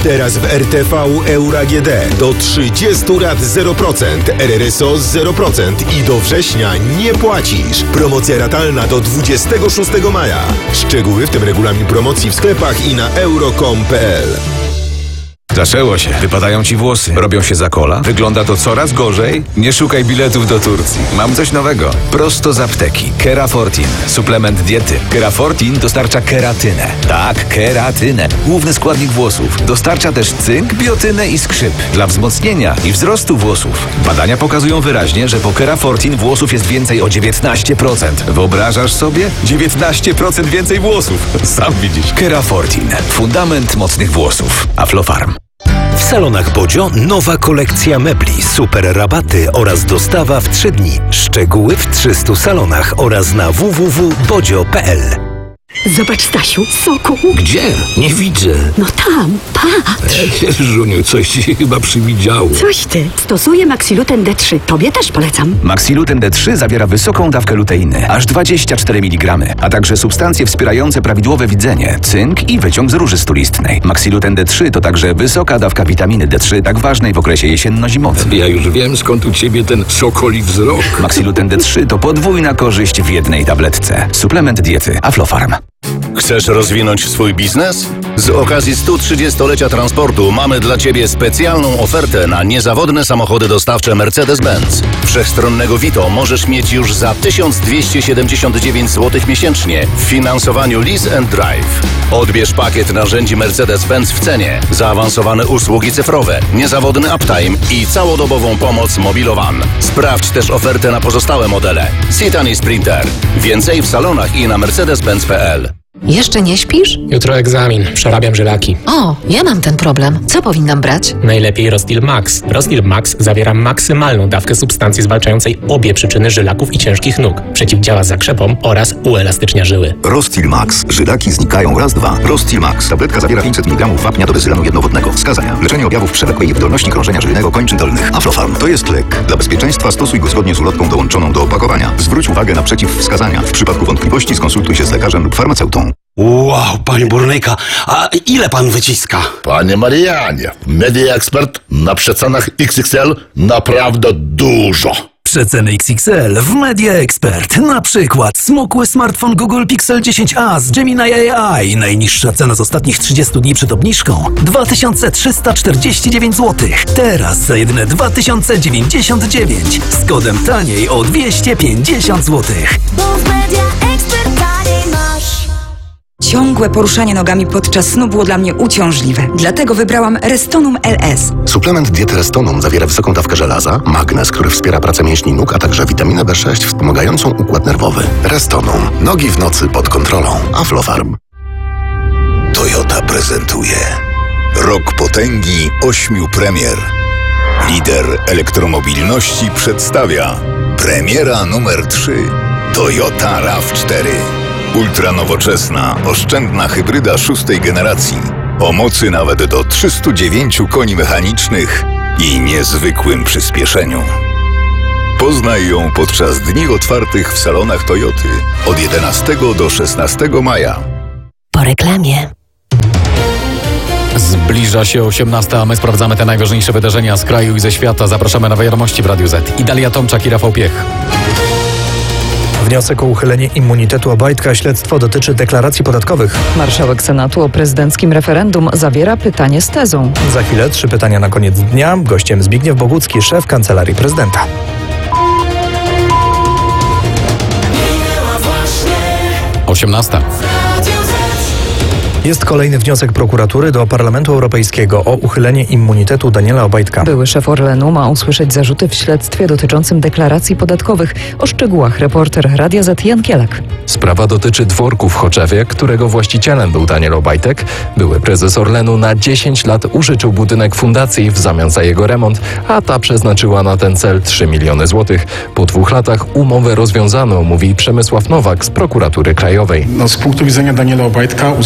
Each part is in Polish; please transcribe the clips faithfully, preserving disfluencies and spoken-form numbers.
Teraz w R T V Euro A G D do trzydziestu rat zero procent, R R S O zero procent i do września nie płacisz. Promocja ratalna do dwudziestego szóstego maja. Szczegóły, w tym regulamin promocji w sklepach i na euro kropka com kropka p l. Zaczęło się. Wypadają ci włosy. Robią się za kola. Wygląda to coraz gorzej. Nie szukaj biletów do Turcji. Mam coś nowego. Prosto z apteki. Kerafortin. Suplement diety. Kerafortin dostarcza keratynę. Tak, keratynę. Główny składnik włosów. Dostarcza też cynk, biotynę i skrzyp. Dla wzmocnienia i wzrostu włosów. Badania pokazują wyraźnie, że po Kerafortin włosów jest więcej o dziewiętnaście procent. Wyobrażasz sobie? dziewiętnaście procent więcej włosów. Sam widzisz. Kerafortin. Fundament mocnych włosów. Aflofarm. W salonach Bodzio nowa kolekcja mebli, super rabaty oraz dostawa w trzy dni. Szczegóły w trzystu salonach oraz na w w w kropka bodzio kropka p l. Zobacz, Stasiu, soku. Gdzie? Nie widzę. No tam, patrz. E, Żuniu, coś ci chyba przywidziało. Coś ty. Stosuję Maxiluten D trzy. Tobie też polecam. Maxiluten D trzy zawiera wysoką dawkę luteiny, aż dwadzieścia cztery miligramy, a także substancje wspierające prawidłowe widzenie, cynk i wyciąg z róży stulistnej. Maxiluten D trzy to także wysoka dawka witaminy D trzy, tak ważnej w okresie jesienno-zimowym. Ja już wiem, skąd u ciebie ten sokoli wzrok. Maxiluten D trzy to podwójna korzyść w jednej tabletce. Suplement diety Aflofarm. Chcesz rozwinąć swój biznes? Z okazji stu trzydziestolecia transportu mamy dla Ciebie specjalną ofertę na niezawodne samochody dostawcze Mercedes-Benz. Wszechstronnego Vito możesz mieć już za tysiąc dwieście siedemdziesiąt dziewięć złotych miesięcznie w finansowaniu Lease and Drive. Odbierz pakiet narzędzi Mercedes-Benz w cenie, zaawansowane usługi cyfrowe, niezawodny uptime i całodobową pomoc Mobilowan. Sprawdź też ofertę na pozostałe modele. Citan i Sprinter. Więcej w salonach i na mercedes benz kropka p l. Jeszcze nie śpisz? Jutro egzamin. Przerabiam żylaki. O, ja mam ten problem. Co powinnam brać? Najlepiej Rostil Max. Rostil Max zawiera maksymalną dawkę substancji zwalczającej obie przyczyny żylaków i ciężkich nóg. Przeciwdziała zakrzepom oraz uelastycznia żyły. Rostil Max. Żylaki znikają raz, dwa. Rostil Max. Tabletka zawiera pięćset miligramów wapnia do bezylanu jednowodnego. Wskazania. Leczenie objawów przewlekłej niewydolności krążenia żylnego kończyn dolnych. Aflofarm. To jest lek. Dla bezpieczeństwa stosuj go zgodnie z ulotką dołączoną do opakowania. Zwróć uwagę na przeciwwskazania. W przypadku wątpliwości skonsultuj się z lekarzem lub farmaceutą. Wow, panie burnyka, a ile pan wyciska? Panie Marianie, Media Expert na przecenach X X L naprawdę dużo. Przeceny X X L w Media Expert. Na przykład smukły smartfon Google Pixel dziesięć a z Gemini A I. Najniższa cena z ostatnich trzydziestu dni przed obniżką dwa tysiące trzysta czterdzieści dziewięć złotych. Teraz za jedyne dwa tysiące dziewięćdziesiąt dziewięć. Z kodem taniej o dwieście pięćdziesiąt złotych. Bo w Media Expert taniej masz. Ciągłe poruszanie nogami podczas snu było dla mnie uciążliwe. Dlatego wybrałam Restonum L S. Suplement diety Restonum zawiera wysoką dawkę żelaza, magnez, który wspiera pracę mięśni nóg, a także witaminę B sześć wspomagającą układ nerwowy. Restonum. Nogi w nocy pod kontrolą. Aflofarm. Toyota prezentuje Rok potęgi ośmiu premier. Lider elektromobilności przedstawia premiera numer trzy. Toyota RAV cztery. Ultranowoczesna, oszczędna hybryda szóstej generacji. O mocy nawet do trzystu dziewięciu koni mechanicznych i niezwykłym przyspieszeniu. Poznaj ją podczas dni otwartych w salonach Toyoty od jedenastego do szesnastego maja. Po reklamie. Zbliża się osiemnasta, a my sprawdzamy te najważniejsze wydarzenia z kraju i ze świata. Zapraszamy na wiadomości w Radiu Z. Idalia Tomczak i Rafał Piech. Wniosek o uchylenie immunitetu Obajtka. Śledztwo dotyczy deklaracji podatkowych. Marszałek Senatu o prezydenckim referendum zawiera pytanie z tezą. Za chwilę trzy pytania na koniec dnia. Gościem Zbigniew Bogucki, szef Kancelarii Prezydenta. osiemnasta. Jest kolejny wniosek prokuratury do Parlamentu Europejskiego o uchylenie immunitetu Daniela Obajtka. Były szef Orlenu ma usłyszeć zarzuty w śledztwie dotyczącym deklaracji podatkowych. O szczegółach reporter Radia Z Jan Kielak. Sprawa dotyczy dworku w Choczewie, którego właścicielem był Daniel Obajtek. Były prezes Orlenu na dziesięć lat użyczył budynek fundacji w zamian za jego remont, a ta przeznaczyła na ten cel trzy miliony złotych. Po dwóch latach umowę rozwiązano, mówi Przemysław Nowak z Prokuratury Krajowej. No, z punktu widzenia Daniela Obajtka uzyskał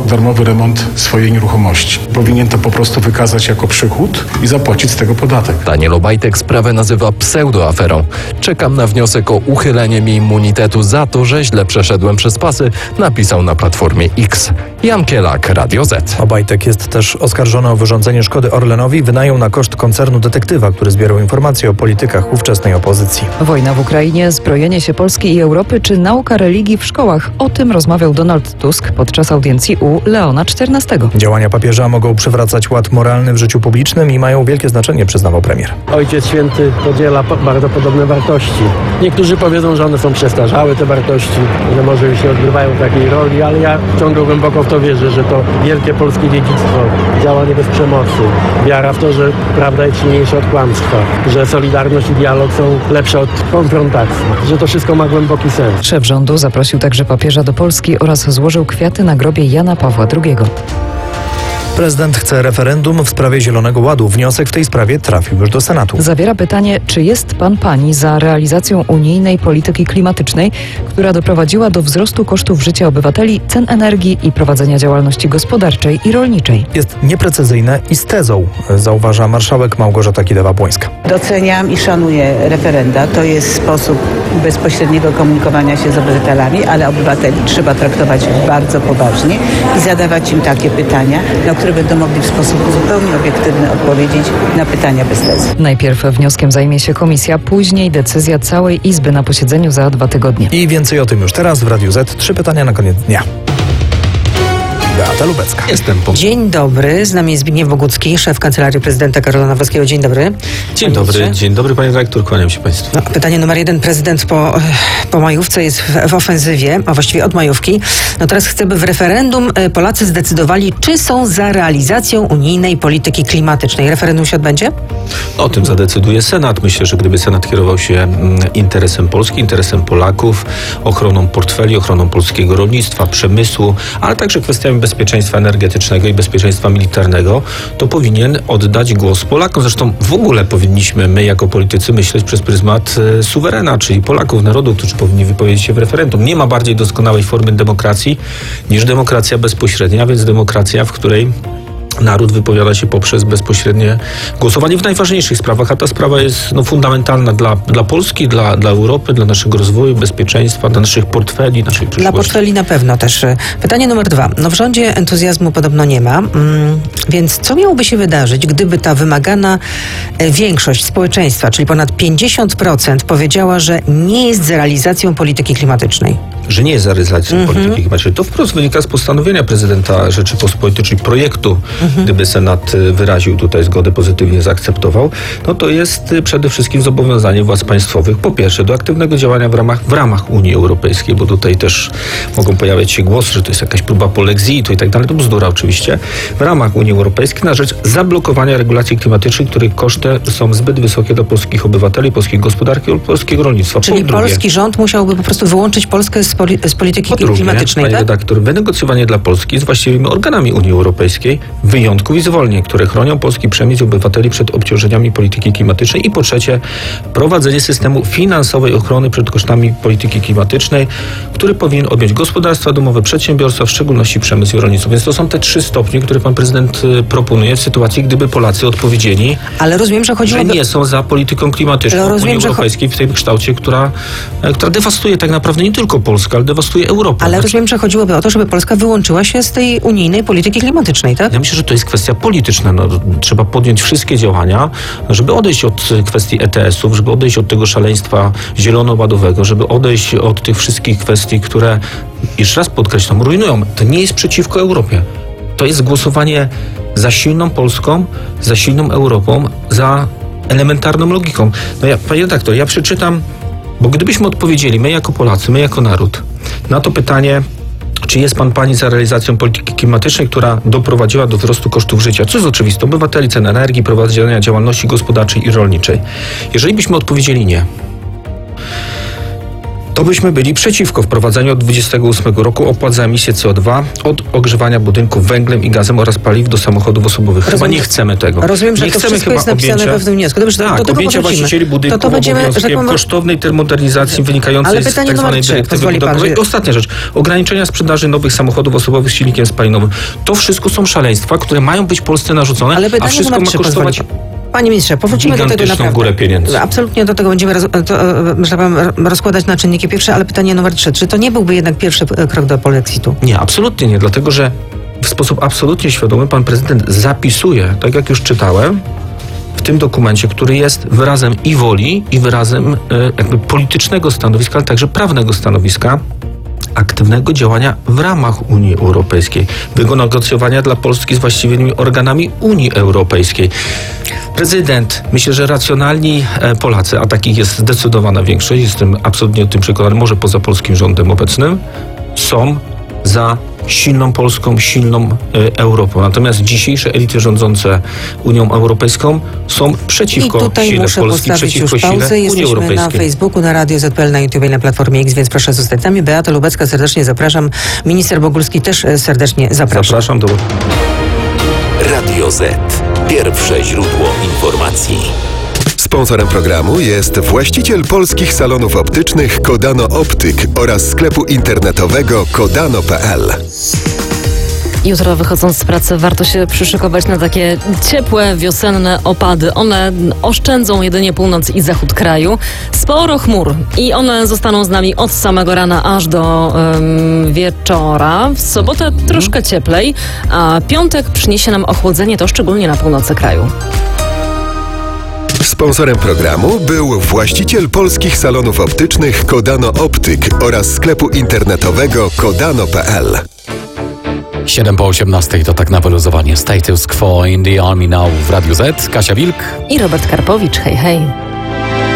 darmowy remont swojej nieruchomości. Powinien to po prostu wykazać jako przychód i zapłacić z tego podatek. Daniel Obajtek sprawę nazywa pseudoaferą. Czekam na wniosek o uchylenie mi immunitetu za to, że źle przeszedłem przez pasy, napisał na Platformie X. Jan Kielak, Radio Z. Obajtek jest też oskarżony o wyrządzenie szkody Orlenowi. Wynajął na koszt koncernu detektywa, który zbierał informacje o politykach ówczesnej opozycji. Wojna w Ukrainie, zbrojenie się Polski i Europy czy nauka religii w szkołach. O tym rozmawiał Donald Tusk podczas audiencji u Leona czternastego. Działania papieża mogą przywracać ład moralny w życiu publicznym i mają wielkie znaczenie, przyznawał premier. Ojciec Święty podziela po- bardzo podobne wartości. Niektórzy powiedzą, że one są przestarzałe, te wartości, że może już nie odgrywają takiej roli, ale ja ciągle głęboko w to wierzę, że to wielkie polskie dziedzictwo, działanie bez przemocy, wiara w to, że prawda jest silniejsza od kłamstwa, że solidarność i dialog są lepsze od konfrontacji, że to wszystko ma głęboki sens. Szef rządu zaprosił także papieża do Polski oraz złożył kwiaty na grobie Jana Pawła drugiego. Prezydent chce referendum w sprawie Zielonego Ładu. Wniosek w tej sprawie trafił już do Senatu. Zawiera pytanie, czy jest pan pani za realizacją unijnej polityki klimatycznej, która doprowadziła do wzrostu kosztów życia obywateli, cen energii i prowadzenia działalności gospodarczej i rolniczej. Jest nieprecyzyjne i z tezą, zauważa marszałek Małgorzata Kidawa-Błońska. Doceniam i szanuję referenda. To jest sposób bezpośredniego komunikowania się z obywatelami, ale obywateli trzeba traktować bardzo poważnie i zadawać im takie pytania, na które będą mogli w sposób zupełnie obiektywny odpowiedzieć na pytania bez tezy. Najpierw wnioskiem zajmie się komisja, później decyzja całej Izby na posiedzeniu za dwa tygodnie. I więcej o tym już teraz w Radiu Z. Trzy pytania na koniec dnia. Beata Lubecka. Jestem po... Dzień dobry, z nami jest Zbigniew Bogucki, szef Kancelarii Prezydenta Karola Nawrockiego. Dzień dobry. Dzień dobry, ministrze. dzień dobry panie dyrektor, kłaniam się państwu. No, pytanie numer jeden. Prezydent po, po majówce jest w, w ofensywie, a właściwie od majówki. No teraz chce, by w referendum Polacy zdecydowali, czy są za realizacją unijnej polityki klimatycznej. Referendum się odbędzie? O tym zadecyduje Senat. Myślę, że gdyby Senat kierował się mm, interesem Polski, interesem Polaków, ochroną portfeli, ochroną polskiego rolnictwa, przemysłu, ale także kwestiami bezpieczeństwa energetycznego i bezpieczeństwa militarnego, to powinien oddać głos Polakom. Zresztą w ogóle powinniśmy my jako politycy myśleć przez pryzmat e, suwerena, czyli Polaków, narodu, którzy powinni wypowiedzieć się w referendum. Nie ma bardziej doskonałej formy demokracji niż demokracja bezpośrednia, więc demokracja, w której naród wypowiada się poprzez bezpośrednie głosowanie w najważniejszych sprawach, a ta sprawa jest no, fundamentalna dla, dla Polski, dla, dla Europy, dla naszego rozwoju, bezpieczeństwa, dla naszych portfeli, naszej przyszłości. Dla portfeli na pewno też. Pytanie numer dwa. No w rządzie entuzjazmu podobno nie ma, mm, więc co miałoby się wydarzyć, gdyby ta wymagana e, większość społeczeństwa, czyli ponad pięćdziesiąt procent powiedziała, że nie jest za realizacją polityki klimatycznej? Że nie jest za realizacją Mhm. polityki klimatycznej. To wprost wynika z postanowienia prezydenta Rzeczypospolitej, czyli projektu, Mhm. gdyby Senat y, wyraził tutaj zgodę, pozytywnie zaakceptował, no to jest y, przede wszystkim zobowiązanie władz państwowych, po pierwsze, do aktywnego działania w ramach, w ramach Unii Europejskiej, bo tutaj też mogą pojawiać się głosy, że to jest jakaś próba polexitu i tak dalej, to bzdura oczywiście, w ramach Unii Europejskiej na rzecz zablokowania regulacji klimatycznych, których koszty są zbyt wysokie dla polskich obywateli, polskiej gospodarki lub polskiego rolnictwa. Czyli Po drugie, polski rząd musiałby po prostu wyłączyć Polskę z, poli- z polityki Po drugie, klimatycznej, panie tak? redaktor, wynegocjowanie dla Polski z właściwymi organami Unii Europejskiej wyjątków i zwolnień, które chronią polski przemysł i obywateli przed obciążeniami polityki klimatycznej. I po trzecie, prowadzenie systemu finansowej ochrony przed kosztami polityki klimatycznej, który powinien objąć gospodarstwa domowe, przedsiębiorstwa, w szczególności przemysł i rolnictwo. Więc to są te trzy stopnie, które pan prezydent y, proponuje w sytuacji, gdyby Polacy odpowiedzieli, Ale rozumiem, że chodziło że nie są za polityką klimatyczną Ale rozumiem, Unii że cho- Europejskiej w tym kształcie, która, e, która dewastuje tak naprawdę nie tylko Polskę, ale dewastuje Europę. Ale Tak? rozumiem, że chodziłoby o to, żeby Polska wyłączyła się z tej unijnej polityki klimatycznej, tak? Ja myślę, że to jest kwestia polityczna. No, trzeba podjąć wszystkie działania, żeby odejść od kwestii E T S-ów, żeby odejść od tego szaleństwa zielonoładowego, żeby odejść od tych wszystkich kwestii, które, jeszcze raz podkreślam, rujnują. To nie jest przeciwko Europie. To jest głosowanie za silną Polską, za silną Europą, za elementarną logiką. No ja, panie redaktor, ja przeczytam, bo gdybyśmy odpowiedzieli, my jako Polacy, my jako naród, na to pytanie, czy jest pan pani za realizacją polityki klimatycznej, która doprowadziła do wzrostu kosztów życia, co jest oczywiste, obywateli, cen energii, prowadzenia działalności gospodarczej i rolniczej. Jeżeli byśmy odpowiedzieli nie, to byśmy byli przeciwko wprowadzeniu od dwudziestego ósmego roku opłat za emisję C O dwa od ogrzewania budynków węglem i gazem oraz paliw do samochodów osobowych. Chyba nie chcemy tego. Rozumiem, że nie to chcemy wszystko chyba jest napisane objęcia, we wniosku. Dobrze, tak, do tego objęcia powrócimy. właścicieli budynków to to będziemy, obowiązkiem rzekomo... kosztownej termomodernizacji wynikającej Ale z pytanie tak zwanej numer trzy, dyrektywy pozwoli pan, budowowej. że- Ostatnia rzecz. Ograniczenia sprzedaży nowych samochodów osobowych z silnikiem spalinowym. To wszystko są szaleństwa, które mają być Polsce narzucone, Ale a pytanie wszystko numer ma trzy, kosztować... pozwoli pan. Panie ministrze, powrócimy do tego gigantyczną naprawdę. górę pieniędzy. Absolutnie do tego będziemy roz, to, e, że powiem, rozkładać na czynniki pierwsze, ale pytanie numer trzy. Czy to nie byłby jednak pierwszy e, krok do polexitu? Nie, absolutnie nie, dlatego że w sposób absolutnie świadomy pan prezydent zapisuje, tak jak już czytałem, w tym dokumencie, który jest wyrazem i woli, i wyrazem e, jakby politycznego stanowiska, ale także prawnego stanowiska, aktywnego działania w ramach Unii Europejskiej, wynegocjowania dla Polski z właściwymi organami Unii Europejskiej. Prezydent, myślę, że racjonalni e, Polacy, a takich jest zdecydowana większość, jestem absolutnie o tym przekonany, może poza polskim rządem obecnym, są za silną Polską, silną e, Europą. Natomiast dzisiejsze elity rządzące Unią Europejską są przeciwko I tutaj sile muszę Polski, postawić już przeciwko sile pauzę. Unii Jesteśmy Europejskiej. na Facebooku, na Radio Z P L, na YouTube i na Platformie X, więc proszę zostać z nami. Beata Lubecka, serdecznie zapraszam. Minister Bogulski też e, serdecznie zapraszam. Zapraszam do... Radio Z. Pierwsze źródło informacji. Sponsorem programu jest właściciel polskich salonów optycznych Kodano Optyk oraz sklepu internetowego kodano kropka p l. Jutro wychodząc z pracy warto się przyszykować na takie ciepłe, wiosenne opady. One oszczędzą jedynie północ i zachód kraju. Sporo chmur i one zostaną z nami od samego rana aż do um, wieczora. W sobotę troszkę cieplej, a piątek przyniesie nam ochłodzenie, to szczególnie na północy kraju. Sponsorem programu był właściciel polskich salonów optycznych Kodano Optyk oraz sklepu internetowego kodano kropka p l. siedem po osiemnastej to tak na wyluzowanie. Status quo in the army now w Radiu Z. Kasia Wilk I Robert Karpowicz. Hej, hej.